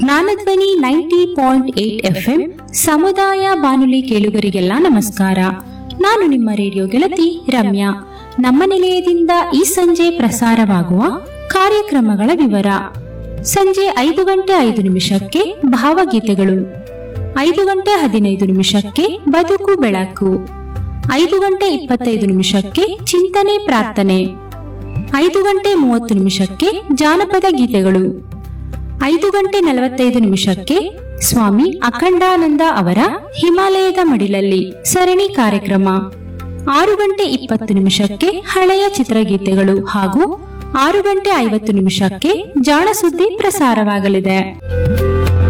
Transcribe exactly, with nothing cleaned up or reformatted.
Jnanadhwani ninety point eight FM ಸಮುದಾಯ ಬಾನುಲಿ ಕೇಳುಗರಿಗೆಲ್ಲ ನಮಸ್ಕಾರ. ನಾನು ನಿಮ್ಮ ರೇಡಿಯೋ ಗೆಳತಿ ರಮ್ಯಾ. ನಮ್ಮ ನಿಲಯದಿಂದ ಈ ಸಂಜೆ ಪ್ರಸಾರವಾಗುವ ಕಾರ್ಯಕ್ರಮಗಳ ವಿವರ. ಸಂಜೆ ಐದು ಗಂಟೆ ಐದು ನಿಮಿಷಕ್ಕೆ ಭಾವಗೀತೆಗಳು, ಐದು ಗಂಟೆ ಹದಿನೈದು ನಿಮಿಷಕ್ಕೆ ಬದುಕು ಬೆಳಕು, ಐದು ಗಂಟೆ ಇಪ್ಪತ್ತೈದು ನಿಮಿಷಕ್ಕೆ ಚಿಂತನೆ ಪ್ರಾರ್ಥನೆ, ಐದು ಗಂಟೆ ಮೂವತ್ತು ನಿಮಿಷಕ್ಕೆ ಜಾನಪದ ಗೀತೆಗಳು, ಐದು ಗಂಟೆ ನಲವತ್ತೈದು ನಿಮಿಷಕ್ಕೆ ಸ್ವಾಮಿ ಅಖಂಡಾನಂದ ಅವರ ಹಿಮಾಲಯದ ಮಡಿಲಲ್ಲಿ ಸರಣಿ ಕಾರ್ಯಕ್ರಮ, ಆರು ಗಂಟೆ ಇಪ್ಪತ್ತು ನಿಮಿಷಕ್ಕೆ ಹಳೆಯ ಚಿತ್ರಗೀತೆಗಳು ಹಾಗೂ ಆರು ಗಂಟೆ ಐವತ್ತು ನಿಮಿಷಕ್ಕೆ ಜಾಣ ಸುದ್ದಿ ಪ್ರಸಾರವಾಗಲಿದೆ.